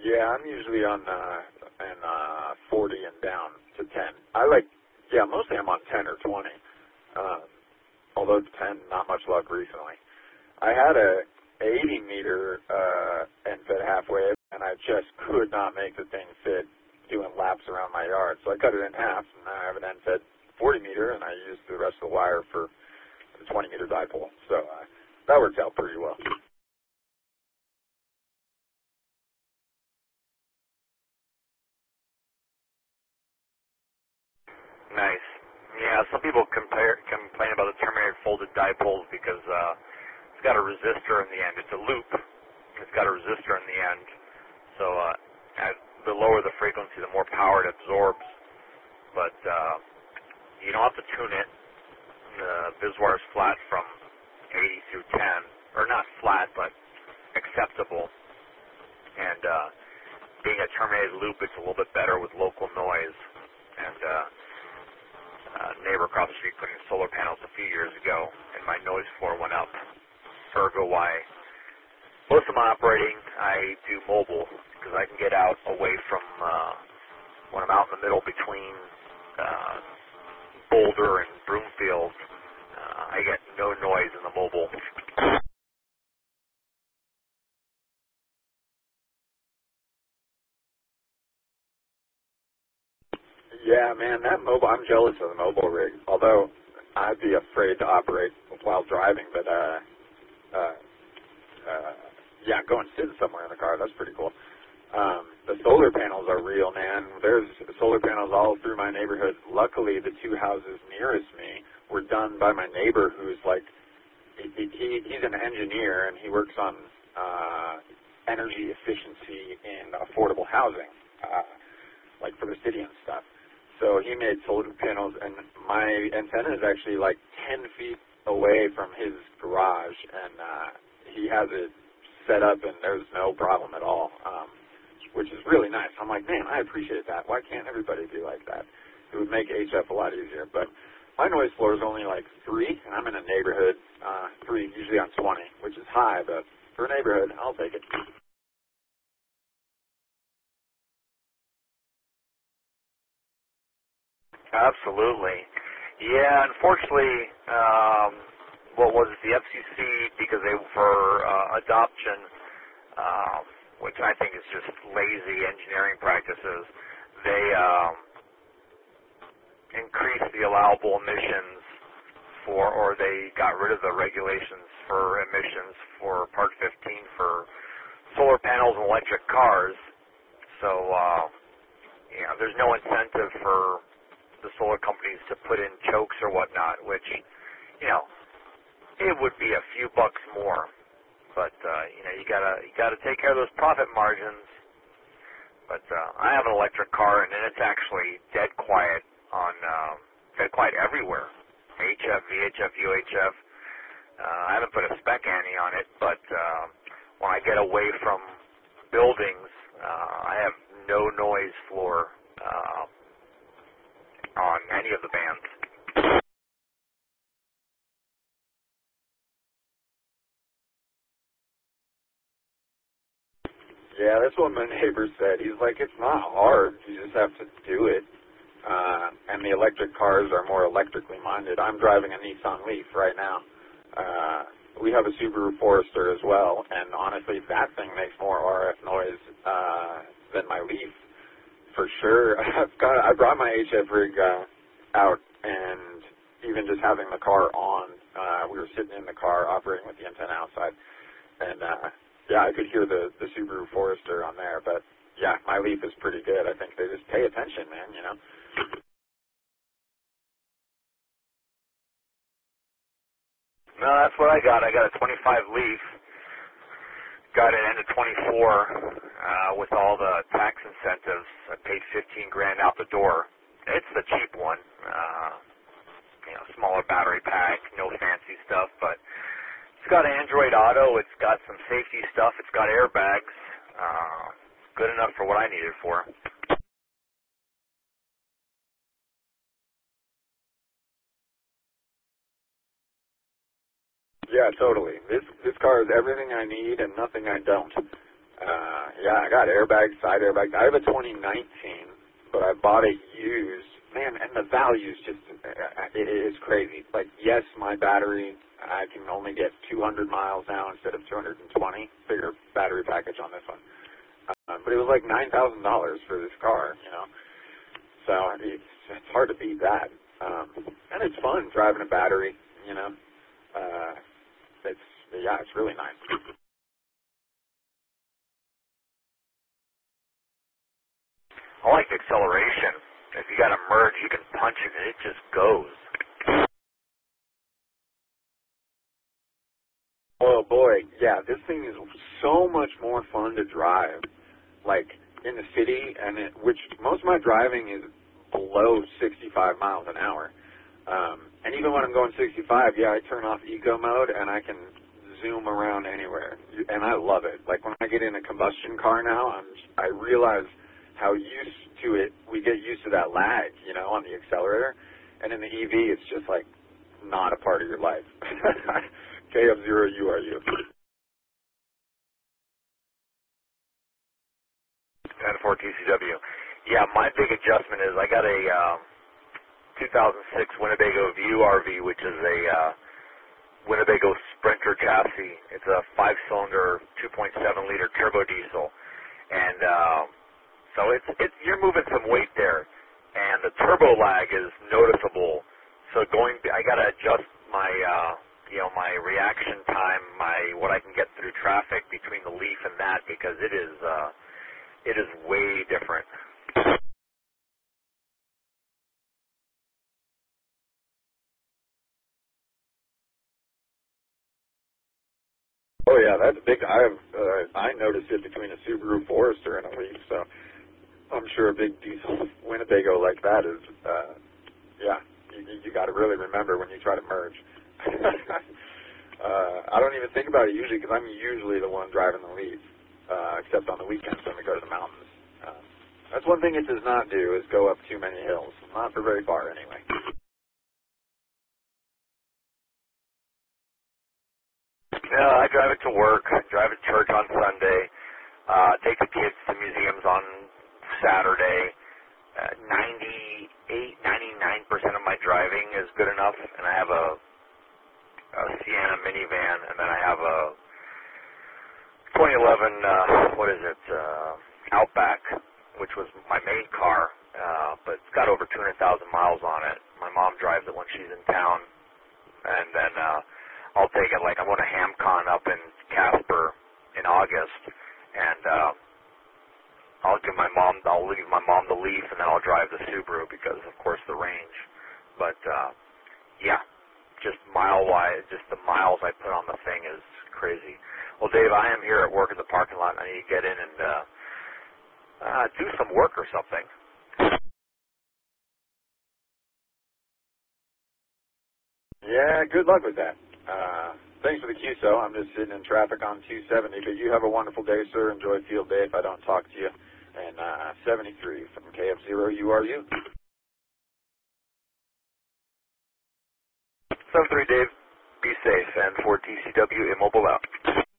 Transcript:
Yeah, I'm usually on 40 and down to 10. Mostly I'm on 10 or 20. Although 10, not much luck recently. I had a 80 meter end fed halfway, and I just could not make the thing fit doing laps around my yard. So I cut it in half, and I have an end fed 40 meter, and I used the rest of the wire for the 20 meter dipole. So that worked out pretty well. Nice. Yeah, some people complain about the terminated folded dipoles because it's got a resistor in the end. It's a loop. It's got a resistor in the end. So the lower the frequency, the more power it absorbs. But you don't have to tune it. The Bizwire is flat from 80 through 10. Or not flat, but acceptable. And being a terminated loop, it's a little bit better with local noise. And neighbor across the street put in solar panels a few years ago, and my noise floor went up. Ergo why most of my operating I do mobile, because I can get out away from when I'm out in the middle between Boulder and Broomfield. I get no noise in the mobile. Yeah, man, I'm jealous of the mobile rig. Although I'd be afraid to operate while driving, but go and sit somewhere in the car. That's pretty cool. The solar panels are real, man. There's solar panels all through my neighborhood. Luckily, the two houses nearest me were done by my neighbor, who's like, he's an engineer, and he works on energy efficiency in affordable housing, like for the city and stuff. So he made solar panels, and my antenna is actually like 10 feet away from his garage, and he has it set up, and there's no problem at all, which is really nice. I'm like, man, I appreciate that. Why can't everybody be like that? It would make HF a lot easier. But my noise floor is only like 3, and I'm in a neighborhood 3, usually on 20, which is high, but for a neighborhood, I'll take it. Absolutely. Yeah, unfortunately, what was it, the FCC, because they, for adoption, which I think is just lazy engineering practices, they increased the allowable emissions or they got rid of the regulations for emissions for Part 15 for solar panels and electric cars. So, there's no incentive for the solar companies to put in chokes or whatnot, which, it would be a few bucks more. But, you gotta take care of those profit margins. But, I have an electric car, and it's actually dead quiet everywhere. HF, VHF, UHF. I haven't put a spec annie on it, but, when I get away from buildings, I have no noise floor, on any of the bands. Yeah, that's what my neighbor said. He's like, it's not hard. You just have to do it. And the electric cars are more electrically minded. I'm driving a Nissan Leaf right now. We have a Subaru Forester as well, and honestly, that thing makes more RF noise than my Leaf. For sure. I brought my HF rig out, and even just having the car on, we were sitting in the car operating with the antenna outside, and I could hear the Subaru Forester on there, but yeah, my Leaf is pretty good. I think they just pay attention, man, No, that's what I got. I got a 25 Leaf. Got it into 24 with all the tax incentives. I paid $15,000 out the door. It's the cheap one, smaller battery pack, no fancy stuff, but it's got Android Auto. It's got some safety stuff. It's got airbags. Good enough for what I need it for. Yeah, totally. This car is everything I need and nothing I don't. Yeah, I got airbags, side airbags. I have a 2019, but I bought it used. Man, and the value's just, it is crazy. Like, yes, my battery, I can only get 200 miles now instead of 220. Bigger battery package on this one. But it was like $9,000 for this car, you know. So it's hard to beat that. And it's fun driving a battery, you know. It's really nice. I like the acceleration. If you got to merge, you can punch it and it just goes. Oh boy, yeah, this thing is so much more fun to drive. Like in the city, which most of my driving is below 65 miles an hour. And even when I'm going 65, yeah, I turn off eco mode and I can zoom around anywhere, and I love it. Like when I get in a combustion car now, I realize how used to it, we get used to that lag, you know, on the accelerator, and in the EV, it's just like not a part of your life. KF0, you are you. And for TCW. Yeah, my big adjustment is I got a 2006 Winnebago View RV, which is a Winnebago Sprinter chassis. It's a 5-cylinder, 2.7-liter turbo diesel, and so you're moving some weight there, and the turbo lag is noticeable. So I got to adjust my my reaction time, what I can get through traffic between the Leaf and that, because it is way different. Oh yeah, that's big. I noticed it between a Subaru Forester and a Leaf, so I'm sure a big diesel Winnebago like that is, you got to really remember when you try to merge. I don't even think about it usually because I'm usually the one driving the Leaf, except on the weekends when we go to the mountains. That's one thing it does not do is go up too many hills, not for very far anyway. I drive it to work, drive it to church on Sunday, take the kids to museums on Saturday. 99% of my driving is good enough, and I have a Sienna minivan, and then I have a 2011, Outback, which was my main car, but it's got over 200,000 miles on it. My mom drives it when she's in town, and then I'll take it, like I'm going to HamCon up in Casper in August, and I'll leave my mom the Leaf, and then I'll drive the Subaru because, of course, the range. But, just mile-wise, just the miles I put on the thing is crazy. Well, Dave, I am here at work in the parking lot, and I need to get in and do some work or something. Yeah, good luck with that. Thanks for the QSO. I'm just sitting in traffic on 270, but you have a wonderful day, sir. Enjoy field day if I don't talk to you. And 73 from KF0, you are you. 73, Dave. Be safe. And for TCW, Immobile out.